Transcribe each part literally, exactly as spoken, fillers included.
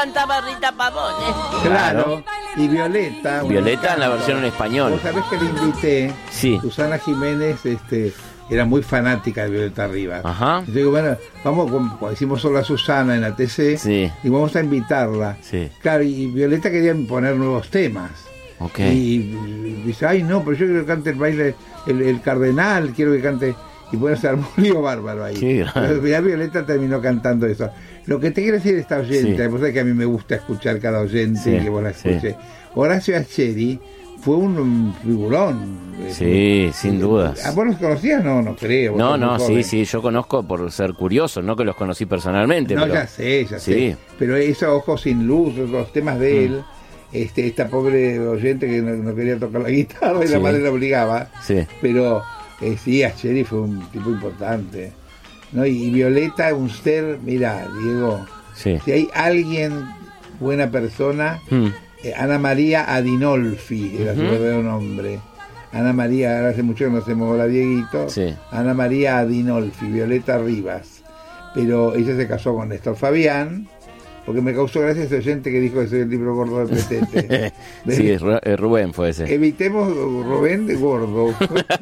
cantaba Rita Pavón, ¿eh? Claro. Y Violeta. Violeta en la versión en español. ¿Vos sabés que le invité? Sí. Susana Jiménez, este... era muy fanática de Violeta Rivas. Ajá. Entonces digo, bueno, vamos, como decimos solo a Susana en la T C, sí. y vamos a invitarla. Sí. Claro, y Violeta quería poner nuevos temas. Okay. Y, y dice, ay no, pero yo quiero que cante el baile, el, el cardenal, quiero que cante, y puede ser un lío bárbaro ahí. Sí, pero ya Violeta terminó cantando eso. Lo que te quiero decir esta oyente, sí. vos sabés que a mí me gusta escuchar cada oyente sí. y que vos la escuches. Sí. Horacio Acheri fue un, un figurón. Sí, eh, sin dudas. ¿A vos los conocías? No, no creo. No, no, sí, sí, yo conozco por ser curioso, no que los conocí personalmente. No, pero... ya sé, ya sí. sé. Pero esos Ojos sin luz, los temas de mm. él, este, esta pobre oyente que no, no quería tocar la guitarra y sí. la madre la obligaba. Sí. Pero eh, sí, Acheri fue un tipo importante. ¿No? Y, y Violeta, un ser, mira, Diego, sí. si hay alguien, buena persona... Mm. Ana María Adinolfi era uh-huh. su verdadero nombre. Ana María, ahora hace mucho que no hacemos hola Dieguito. Sí. Ana María Adinolfi, Violeta Rivas. Pero ella se casó con Néstor Fabián, porque me causó gracia ese oyente que dijo que soy el libro gordo de Petete. Sí, Rubén fue ese. Evitemos Rubén de gordo.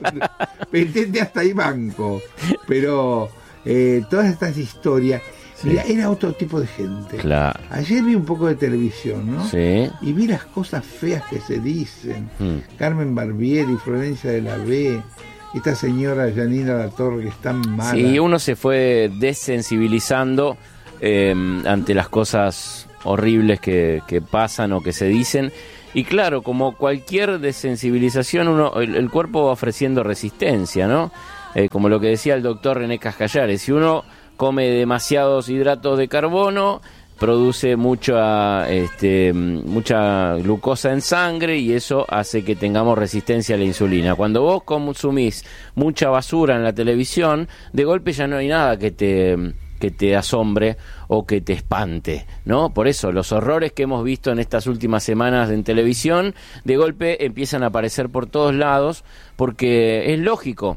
Petete hasta ahí banco. Pero eh, todas estas historias. Sí. Mira, era otro tipo de gente. Claro. Ayer vi un poco de televisión, ¿no? Sí. Y vi las cosas feas que se dicen. Mm. Carmen Barbieri, Florencia de la B, esta señora Janina Latorre que es tan mala. Sí, uno se fue desensibilizando eh, ante las cosas horribles que, que pasan o que se dicen. Y claro, como cualquier desensibilización, uno el, el cuerpo va ofreciendo resistencia, ¿no? Eh, como lo que decía el doctor René Cascallares, si uno come demasiados hidratos de carbono, produce mucha este, mucha glucosa en sangre y eso hace que tengamos resistencia a la insulina. Cuando vos consumís mucha basura en la televisión, de golpe ya no hay nada que te, que te asombre o que te espante, ¿no? Por eso los horrores que hemos visto en estas últimas semanas en televisión, de golpe empiezan a aparecer por todos lados, porque es lógico.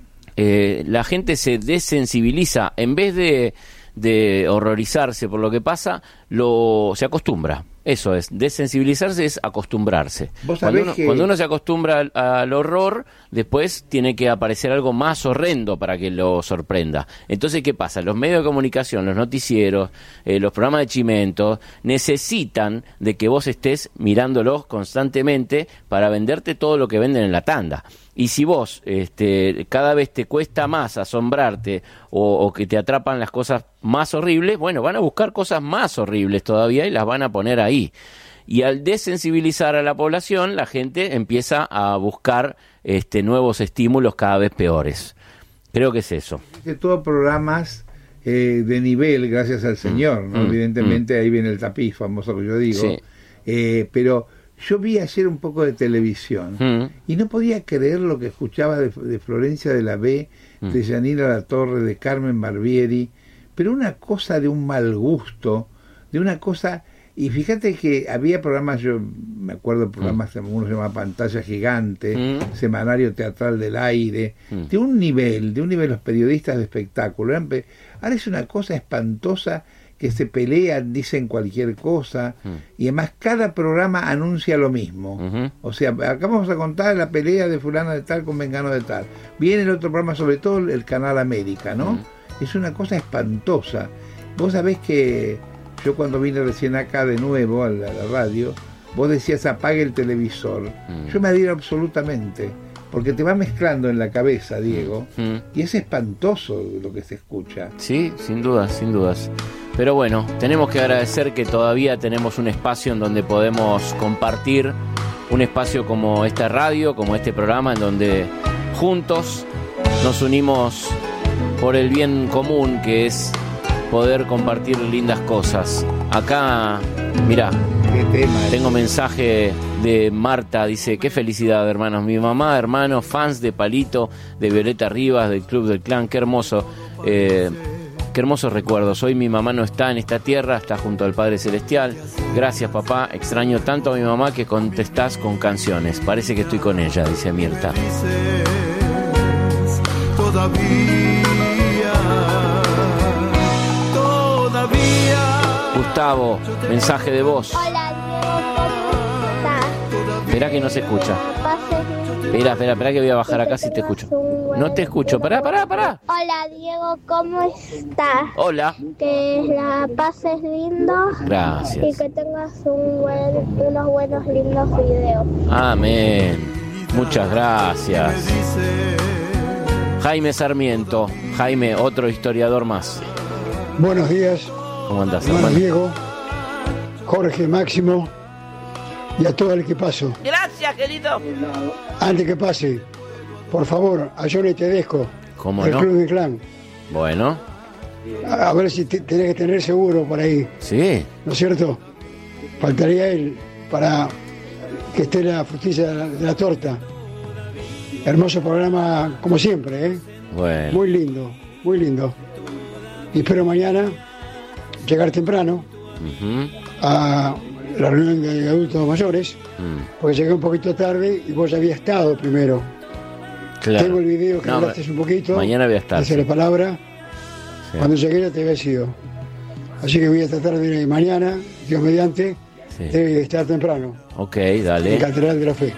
Eh, la gente se desensibiliza, en vez de, de horrorizarse por lo que pasa, lo se acostumbra. Eso es, desensibilizarse es acostumbrarse. Cuando uno, que... cuando uno se acostumbra al, al horror, después tiene que aparecer algo más horrendo para que lo sorprenda. Entonces, ¿qué pasa? Los medios de comunicación, los noticieros, eh, los programas de chimentos, necesitan de que vos estés mirándolos constantemente para venderte todo lo que venden en la tanda. Y si vos este, cada vez te cuesta más asombrarte o, o que te atrapan las cosas más horribles, bueno, van a buscar cosas más horribles todavía y las van a poner ahí. Y al desensibilizar a la población, la gente empieza a buscar este, nuevos estímulos cada vez peores. Creo que es eso. De todos programas eh, de nivel, gracias al Señor, ¿no? Mm, Evidentemente mm. ahí viene el tapiz famoso que yo digo. Sí. Eh, pero... Yo vi ayer un poco de televisión mm. y no podía creer lo que escuchaba de, de Florencia de la B, mm. de Janina Latorre, de Carmen Barbieri, pero una cosa de un mal gusto, de una cosa... Y fíjate que había programas, yo me acuerdo de programas, mm. uno se llama Pantalla Gigante, mm. Semanario Teatral del Aire, mm. de un nivel, de un nivel los periodistas de espectáculo. Ahora es una cosa espantosa que se pelean, dicen cualquier cosa, mm. y además cada programa anuncia lo mismo. Uh-huh. O sea, acá vamos a contar la pelea de fulano de tal con vengano de tal. Viene el otro programa, sobre todo el Canal América, ¿no? Mm. Es una cosa espantosa. Vos sabés que yo cuando vine recién acá de nuevo a la, a la radio, vos decías apague el televisor. Mm. Yo me adhiero absolutamente, porque te va mezclando en la cabeza, Diego, mm. y es espantoso lo que se escucha. Sí, sin dudas, sin dudas. Pero bueno, tenemos que agradecer que todavía tenemos un espacio en donde podemos compartir, un espacio como esta radio, como este programa, en donde juntos nos unimos por el bien común, que es poder compartir lindas cosas. Acá, mirá, tengo mensaje de Marta, dice, qué felicidad, hermanos, mi mamá, hermanos, fans de Palito, de Violeta Rivas, del Club del Clan, qué hermoso. Eh, Qué hermosos recuerdos. Hoy mi mamá no está en esta tierra, está junto al Padre Celestial. Gracias, papá. Extraño tanto a mi mamá que contestás con canciones. Parece que estoy con ella, dice Mirta. Todavía, todavía. Gustavo, mensaje de voz. Hola, Diego, ¿cómo estás? Esperá que no se escucha. Espera, espera, espera que voy a bajar acá si te escucho. No te escucho, pará, pará, pará. Hola, Diego, ¿cómo estás? Hola. Que la pases lindo. Gracias. Y que tengas un buen, unos buenos, lindos videos. Amén. Muchas gracias. Jaime Sarmiento. Jaime, otro historiador más. Buenos días. ¿Cómo andás, hermano hermano? Diego, Jorge, Máximo y a todo el que paso. Gracias, querido. Antes que pase, por favor, a Johnny Tedesco, ¿Cómo del no? Club de Clan. Bueno. A, a ver si te, tenés que tener seguro por ahí. Sí. ¿No es cierto? Faltaría él para que esté la frutilla de la, de la torta. Hermoso programa, como siempre, ¿eh? Bueno. Muy lindo, muy lindo. Y espero mañana llegar temprano Uh-huh. a la reunión de adultos mayores, Mm. porque llegué un poquito tarde y vos ya había estado primero. Claro. Tengo el video que No, hablaste un poquito. mañana voy a estar, Hace sí. la palabra. Sí. Cuando llegué ya te había sido. Así que voy a tratar de ir mañana, Dios mediante, Sí. debe de estar temprano, Ok, en dale. Catedral de la Fe,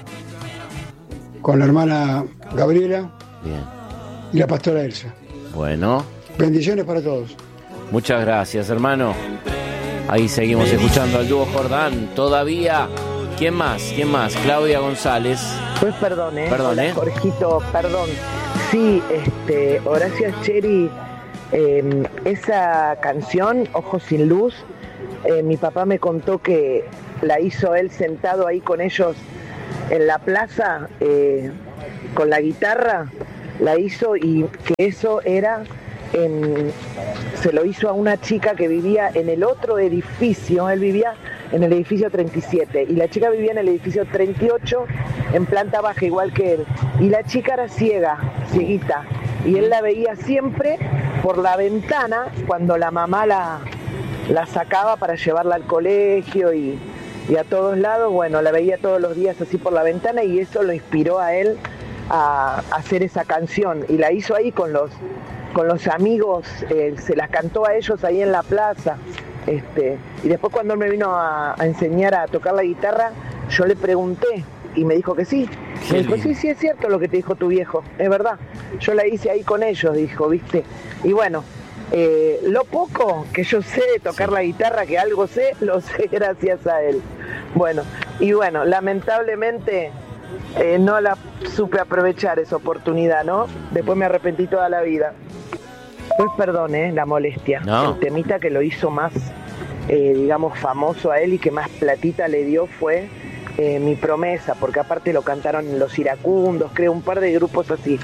con la hermana Gabriela Bien. y la pastora Elsa. Bueno. Bendiciones para todos. Muchas gracias, hermano. Ahí seguimos escuchando al dúo Jordán. Todavía. ¿Quién más? ¿Quién más? Claudia González. Pues perdón, ¿eh? Perdón, Hola, ¿eh? Jorgito, perdón. Sí, este, Horacio Acheri, eh, esa canción, Ojos sin Luz, eh, mi papá me contó que la hizo él sentado ahí con ellos en la plaza, eh, con la guitarra, la hizo y que eso era... En, se lo hizo a una chica que vivía en el otro edificio, él vivía en el edificio treinta y siete y la chica vivía en el edificio treinta y ocho en planta baja igual que él, y la chica era ciega, cieguita, y él la veía siempre por la ventana cuando la mamá la, la sacaba para llevarla al colegio y, y a todos lados, bueno, la veía todos los días así por la ventana y eso lo inspiró a él a, a hacer esa canción y la hizo ahí con los con los amigos, eh, se las cantó a ellos ahí en la plaza, este, y después cuando él me vino a, a enseñar a tocar la guitarra, yo le pregunté y me dijo que sí. Qué Me dijo, lindo. sí, sí, es cierto lo que te dijo tu viejo, es verdad. Yo la hice ahí con ellos, dijo, ¿viste? Y bueno, eh, lo poco que yo sé de tocar la guitarra, que algo sé, lo sé gracias a él. Bueno, y bueno, lamentablemente eh, no la supe aprovechar esa oportunidad, ¿no? Después me arrepentí toda la vida. Pues perdón, ¿eh? La molestia. No. El temita que lo hizo más, eh, digamos, famoso a él y que más platita le dio fue eh, Mi Promesa, porque aparte lo cantaron Los Iracundos, creo, un par de grupos así.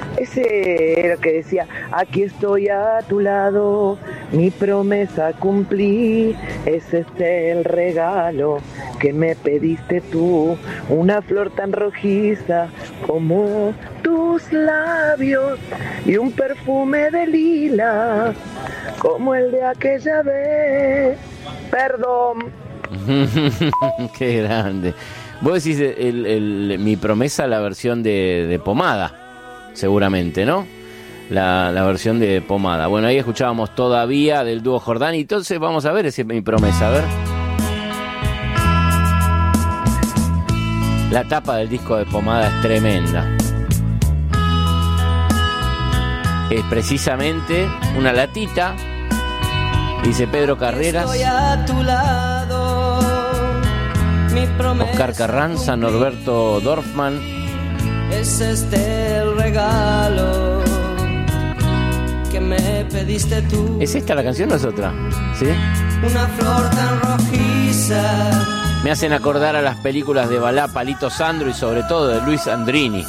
Ese era el que decía, aquí estoy a tu lado, mi promesa cumplí, es este el regalo que me pediste tú, una flor tan rojiza como tus labios y un perfume de lila como el de aquella vez. Perdón. Qué grande. Vos decís el, el, Mi Promesa, la versión de, de Pomada, seguramente, ¿no? La, la versión de Pomada. Bueno, ahí escuchábamos Todavía del dúo Jordán. Y entonces vamos a ver ese Mi Promesa, a ver. La tapa del disco de Pomada es tremenda. Es precisamente una latita. Dice Pedro Carreras, Estoy a tu lado, mi promesa Oscar Carranza, Norberto Dorfman. es este el regalo que me pediste tú. ¿Es esta la canción o es otra? ¿Sí? Una flor tan rojiza. Me hacen acordar a las películas de Balá, Palito Sandro y sobre todo de Luis Andrini.